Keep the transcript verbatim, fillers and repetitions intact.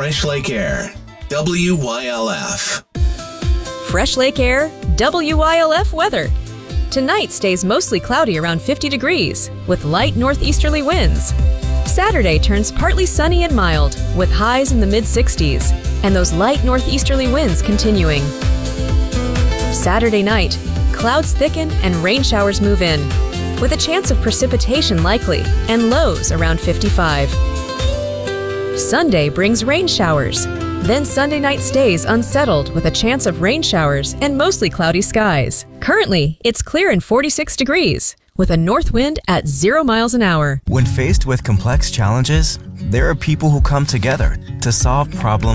Fresh Lake Air, W Y L F. Fresh Lake Air, W Y L F weather. Tonight stays mostly cloudy around fifty degrees, with light northeasterly winds. Saturday turns partly sunny and mild, with highs in the mid sixties, and those light northeasterly winds continuing. Saturday night, clouds thicken and rain showers move in, with a chance of precipitation likely and lows around fifty-five. Sunday brings rain showers. Then Sunday night stays unsettled with a chance of rain showers and mostly cloudy skies. Currently, it's clear and forty-six degrees, with a north wind at zero miles an hour. When faced with complex challenges, there are people who come together to solve problems